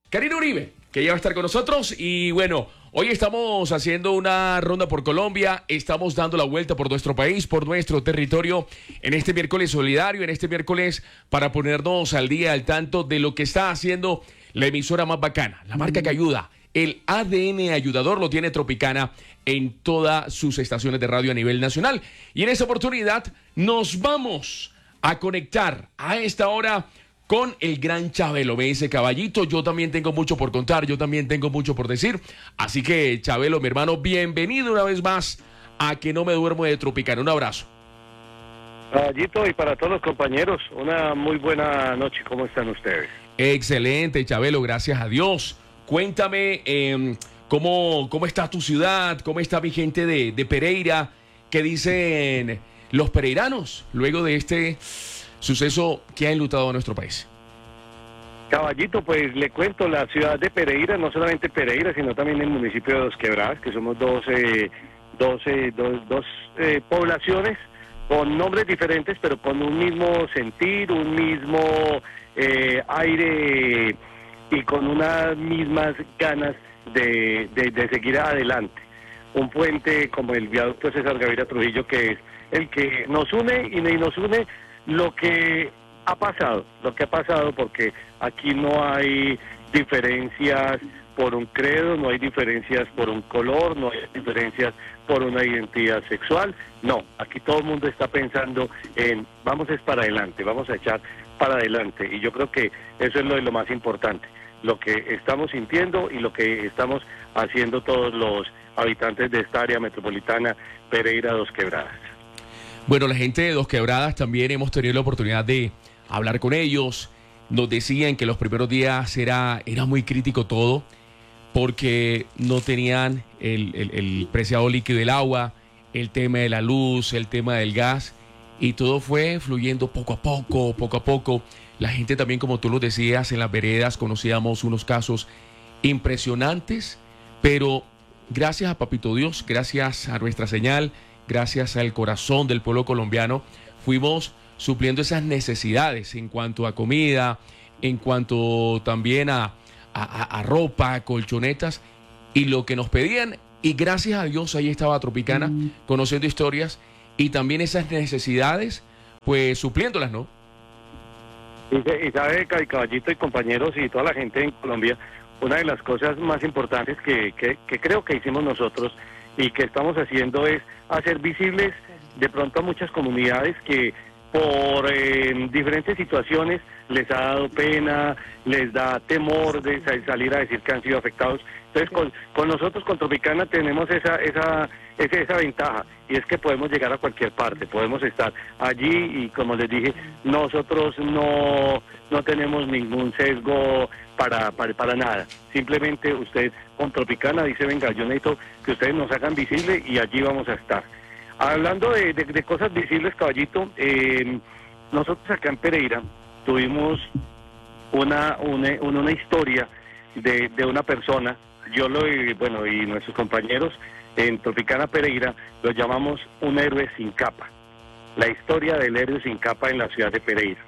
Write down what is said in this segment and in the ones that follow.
Karina Uribe, que ya va a estar con nosotros. Y bueno, hoy estamos haciendo una ronda por Colombia, estamos dando la vuelta por nuestro país, por nuestro territorio, en este miércoles solidario, en este miércoles para ponernos al día, al tanto de lo que está haciendo la emisora más bacana, la marca que ayuda. El ADN ayudador lo tiene Tropicana en todas sus estaciones de radio a nivel nacional. Y en esta oportunidad nos vamos a conectar a esta hora con el gran Chabelo. Me dice Caballito, yo también tengo mucho por contar, yo también tengo mucho por decir. Así que, Chabelo, mi hermano, bienvenido una vez más a Que No Me Duermo de Tropicana. Un abrazo. Caballito, y para todos los compañeros, una muy buena noche. ¿Cómo están ustedes? Excelente, Chabelo, gracias a Dios. Cuéntame cómo está tu ciudad, cómo está mi gente de Pereira, qué dicen los pereiranos luego de este suceso que ha enlutado a nuestro país. Caballito, pues le cuento, la ciudad de Pereira, no solamente Pereira, sino también el municipio de Dos Quebradas, que somos dos poblaciones con nombres diferentes, pero con un mismo sentir, un mismo aire y con unas mismas ganas de seguir adelante. Un puente como el viaducto César Gaviria Trujillo, que es el que nos une y nos une lo que ha pasado, porque aquí no hay diferencias por un credo, no hay diferencias por un color, no hay diferencias por una identidad sexual, no, aquí todo el mundo está pensando en vamos es para adelante, vamos a echar para adelante, y yo creo que eso es lo más importante, lo que estamos sintiendo y lo que estamos haciendo todos los habitantes de esta área metropolitana Pereira Dos Quebradas. Bueno, la gente de Dos Quebradas también hemos tenido la oportunidad de hablar con ellos. Nos decían que los primeros días era muy crítico todo porque no tenían el preciado líquido del agua, el tema de la luz, el tema del gas, y todo fue fluyendo poco a poco. La gente también, como tú lo decías, en las veredas conocíamos unos casos impresionantes, pero gracias a Papito Dios, gracias a nuestra señal, gracias al corazón del pueblo colombiano, fuimos supliendo esas necesidades en cuanto a comida, en cuanto también a ropa, colchonetas y lo que nos pedían. Y gracias a Dios ahí estaba Tropicana conociendo historias y también esas necesidades, pues supliéndolas, ¿no? Y sabe, Caballito y compañeros y toda la gente en Colombia, una de las cosas más importantes que creo que hicimos nosotros y que estamos haciendo es hacer visibles de pronto a muchas comunidades que por diferentes situaciones les ha dado pena, les da temor de salir a decir que han sido afectados. Entonces con nosotros, con Tropicana, tenemos esa ventaja, y es que podemos llegar a cualquier parte, podemos estar allí y, como les dije, nosotros no tenemos ningún sesgo para nada. Simplemente usted con Tropicana dice, venga, yo necesito que ustedes nos hagan visible y allí vamos a estar. Hablando de cosas visibles, Caballito, nosotros acá en Pereira tuvimos una historia de una persona, y nuestros compañeros en Tropicana Pereira lo llamamos un héroe sin capa, la historia del héroe sin capa en la ciudad de Pereira.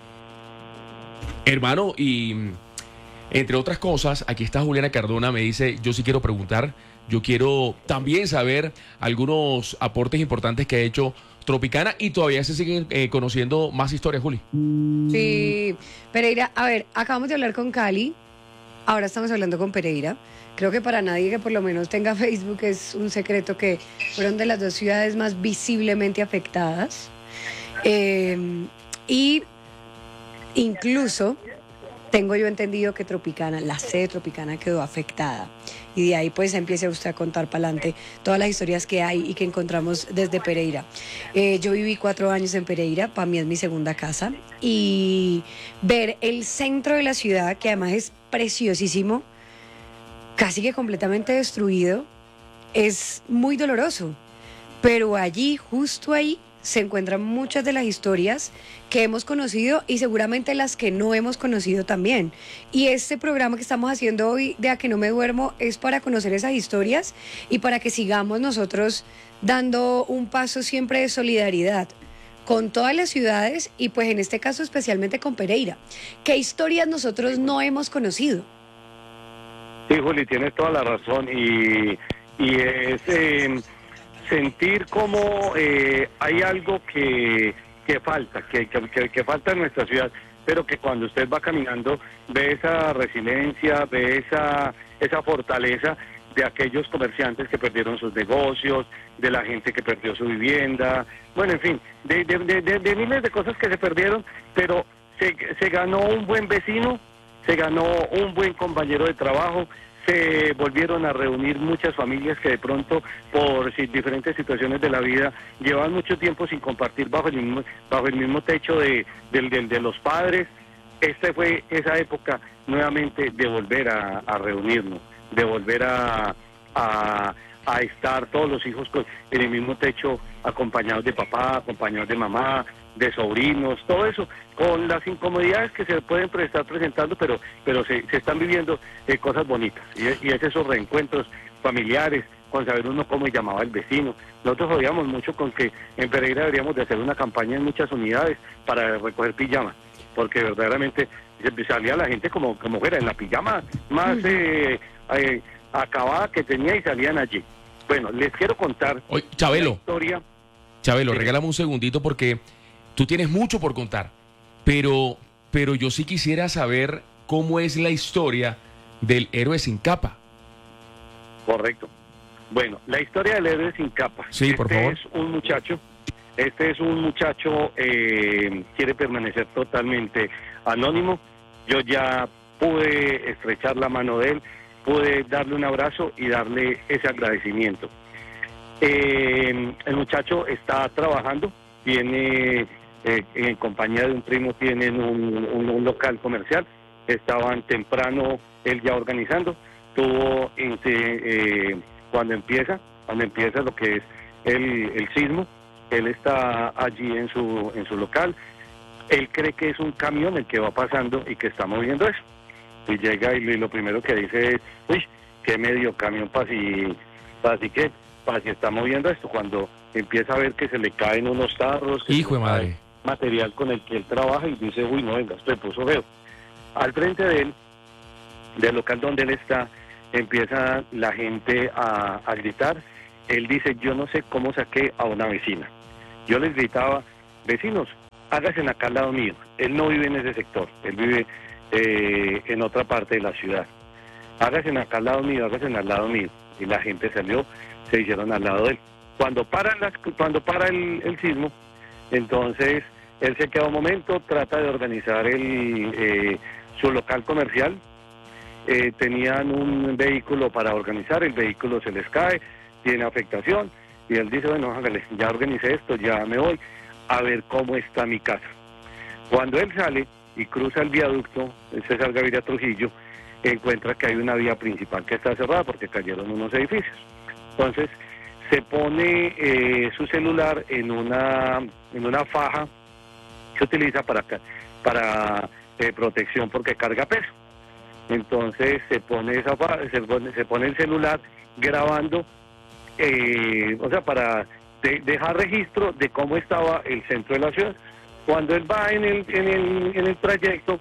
Hermano, y entre otras cosas, aquí está Juliana Cardona, me dice, yo sí quiero preguntar, yo quiero también saber algunos aportes importantes que ha hecho Tropicana y todavía se siguen conociendo más historias, Juli. Sí, Pereira, a ver, acabamos de hablar con Cali, ahora estamos hablando con Pereira. Creo que para nadie que por lo menos tenga Facebook es un secreto que fueron de las dos ciudades más visiblemente afectadas. Y incluso tengo yo entendido que Tropicana, la sede Tropicana quedó afectada. Y de ahí pues empiece usted a contar para adelante todas las historias que hay y que encontramos desde Pereira. Yo viví 4 años en Pereira, para mí es mi segunda casa. Y ver el centro de la ciudad, que además es preciosísimo, casi que completamente destruido, es muy doloroso. Pero allí, justo ahí, se encuentran muchas de las historias que hemos conocido y seguramente las que no hemos conocido también. Y este programa que estamos haciendo hoy de A Que No Me Duermo es para conocer esas historias y para que sigamos nosotros dando un paso siempre de solidaridad con todas las ciudades y pues en este caso especialmente con Pereira. ¿Qué historias nosotros no hemos conocido? Sí, Juli, tienes toda la razón y es sentir como hay algo que falta, que falta en nuestra ciudad, pero que cuando usted va caminando ve esa resiliencia, ve esa fortaleza de aquellos comerciantes que perdieron sus negocios, de la gente que perdió su vivienda, bueno, en fin, de miles de cosas que se perdieron, pero se ganó un buen vecino, se ganó un buen compañero de trabajo, se volvieron a reunir muchas familias que de pronto por diferentes situaciones de la vida llevan mucho tiempo sin compartir bajo el mismo techo de los padres. Esta fue esa época nuevamente de volver a reunirnos, de volver a estar todos los hijos en el mismo techo, acompañados de papá, acompañados de mamá, de sobrinos, todo eso, con las incomodidades que se pueden estar presentando, pero se están viviendo cosas bonitas, y es esos reencuentros familiares, con saber uno cómo llamaba el vecino. Nosotros jodíamos mucho con que en Pereira deberíamos de hacer una campaña en muchas unidades para recoger pijamas, porque verdaderamente salía la gente como fuera, en la pijama más acabada que tenía, y salían allí. Bueno, les quiero contar Chabelo, la historia. Chabelo, Sí. regálame un segundito porque tú tienes mucho por contar, pero yo sí quisiera saber cómo es la historia del héroe sin capa. Correcto. Bueno, la historia del héroe sin capa. Sí, por favor. Este es un muchacho, quiere permanecer totalmente anónimo. Yo ya pude estrechar la mano de él, pude darle un abrazo y darle ese agradecimiento. El muchacho está trabajando, tiene, en compañía de un primo, tienen un local comercial. Estaban temprano él ya organizando. Tuvo cuando empieza lo que es el sismo, él está allí en su local. Él cree que es un camión el que va pasando y que está moviendo eso. Y llega y lo primero que dice es, uy, qué medio camión para si está moviendo esto. Cuando empieza a ver que se le caen unos tarros, que Hijo se de le cae madre. material con el que él trabaja, y dice, uy, no, venga, esto se puso feo. Al frente de él, del local donde él está, empieza la gente a gritar. Él dice, yo no sé cómo saqué a una vecina. Yo les gritaba, vecinos, háganse acá al lado mío. Él no vive en ese sector, él vive en otra parte de la ciudad. Háganse acá al lado mío, háganse al lado mío. Y la gente salió, se hicieron al lado de él. Cuando para el sismo, entonces él se queda un momento, trata de organizar su local comercial. Tenían un vehículo para organizar, el vehículo se les cae, tiene afectación, y él dice, bueno, hágale, ya organicé esto, ya me voy a ver cómo está mi casa. Cuando él sale y cruza el viaducto, el César Gaviria Trujillo, encuentra que hay una vía principal que está cerrada porque cayeron unos edificios. Entonces se pone su celular en una faja que utiliza para protección porque carga peso. Entonces se pone el celular grabando, o sea, para dejar registro de cómo estaba el centro de la ciudad. Cuando él va en el trayecto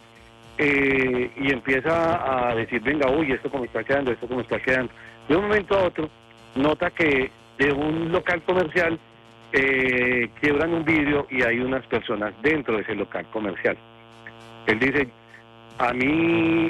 y empieza a decir, venga, uy, esto cómo está quedando, de un momento a otro nota que de un local comercial quiebran un vidrio y hay unas personas dentro de ese local comercial. Él dice, a mí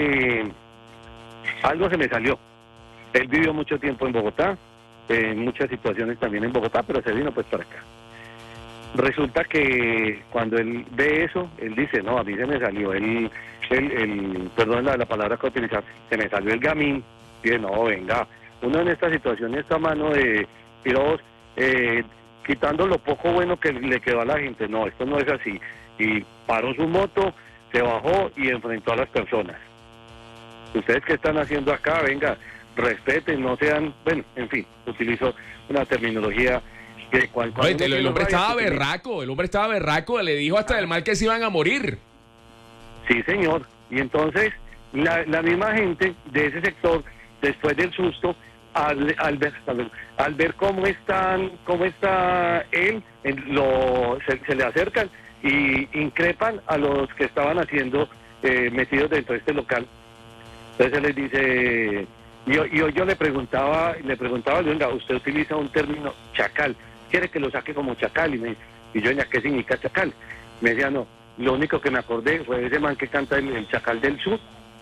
algo se me salió. Él vivió mucho tiempo en Bogotá, en muchas situaciones también en Bogotá, pero se vino pues para acá. Resulta que cuando él ve eso, él dice, no, a mí se me salió perdón la palabra que utilizar, se me salió el gamín. Y dice, no, venga, uno en esta situación, esta mano de piros, quitando lo poco bueno que le quedó a la gente, no, esto no es así. Y paró su moto, se bajó y enfrentó a las personas. Ustedes qué están haciendo acá, venga, respeten, no sean, bueno, en fin, utilizó una terminología que cuando El hombre estaba berraco, le dijo hasta del mal que se iban a morir. Sí, señor. Y entonces la misma gente de ese sector, después del susto, al ver cómo está él, se le acercan y increpan a los que estaban metidos dentro de este local. Entonces él les dice, yo le preguntaba, venga, usted utiliza un término chacal, ¿quiere que lo saque como chacal? Y yo, ¿qué significa chacal? Me decía, no, lo único que me acordé fue ese man que canta el Chacal del Sur,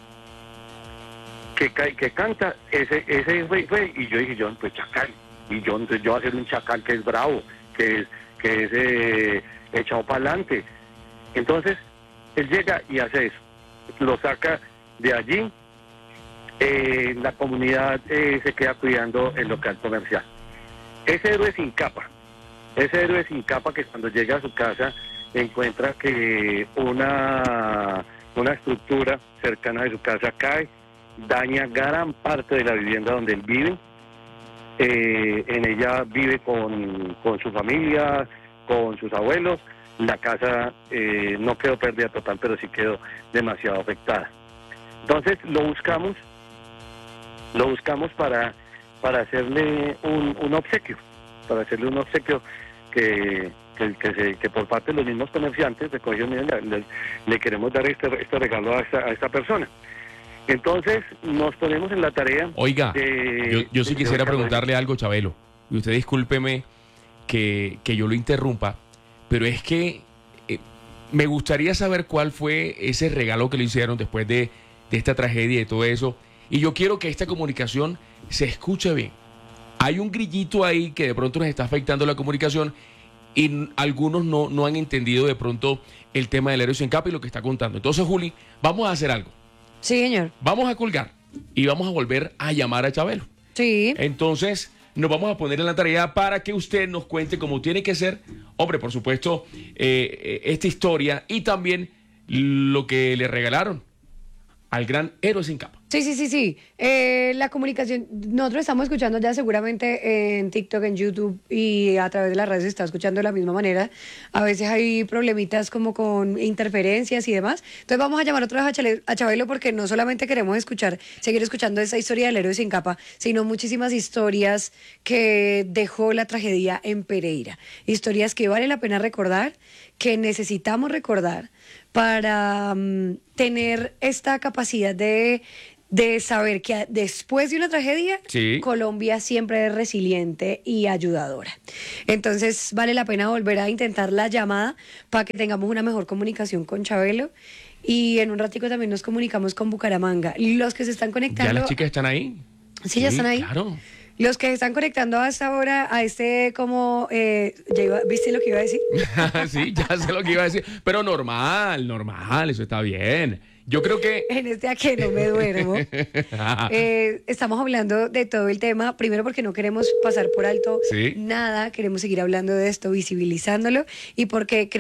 que canta, ese fue, y yo dije, yo, pues chacal, y yo, entonces yo voy a hacer un chacal que es bravo, que es echado para adelante. Entonces, él llega y hace eso, lo saca de allí, la comunidad se queda cuidando el local comercial. Ese héroe sin capa que cuando llega a su casa encuentra que una estructura cercana de su casa cae, daña gran parte de la vivienda donde él vive. En ella vive con su familia, con sus abuelos. La casa no quedó pérdida total, pero sí quedó demasiado afectada. Entonces lo buscamos para hacerle un obsequio, que por parte de los mismos comerciantes le queremos dar este regalo a esta persona. Entonces nos ponemos en la tarea. Oiga, yo sí quisiera preguntarle algo, Chabelo, y usted discúlpeme que yo lo interrumpa, pero es que me gustaría saber cuál fue ese regalo que le hicieron después de esta tragedia y de todo eso, y yo quiero que esta comunicación se escuche bien. Hay un grillito ahí que de pronto nos está afectando la comunicación y algunos no han entendido de pronto el tema del héroe sin capa y lo que está contando. Entonces, Juli, vamos a hacer algo. Sí, señor. Vamos a colgar y vamos a volver a llamar a Chabelo. Sí. Entonces, nos vamos a poner en la tarea para que usted nos cuente cómo tiene que ser, hombre, por supuesto, esta historia y también lo que le regalaron al gran héroe sin capa. Sí. La comunicación, nosotros estamos escuchando ya seguramente en TikTok, en YouTube y a través de las redes se está escuchando de la misma manera. A veces hay problemitas como con interferencias y demás. Entonces vamos a llamar otra vez a Chabelo porque no solamente queremos seguir escuchando esa historia del héroe sin capa, sino muchísimas historias que dejó la tragedia en Pereira. Historias que vale la pena recordar, que necesitamos recordar para tener esta capacidad de saber que después de una tragedia, sí, Colombia siempre es resiliente y ayudadora. Entonces vale la pena volver a intentar la llamada para que tengamos una mejor comunicación con Chabelo y en un ratico también nos comunicamos con Bucaramanga. Los que se están conectando... ¿Ya las chicas están ahí? Sí, ya están ahí. Claro. Los que se están conectando hasta ahora a ¿viste lo que iba a decir? Sí, ya sé lo que iba a decir, pero normal, eso está bien. Yo creo que... En a que no me duermo. Estamos hablando de todo el tema, primero porque no queremos pasar por alto nada, queremos seguir hablando de esto, visibilizándolo, y porque